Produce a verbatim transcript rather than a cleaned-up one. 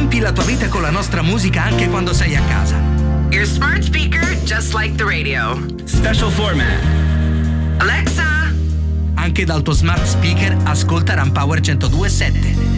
Riempi la tua vita con la nostra musica anche quando sei a casa. Your smart speaker, just like the radio. Special format. Alexa. Anche dal tuo smart speaker ascolta Rampower centodue e sette.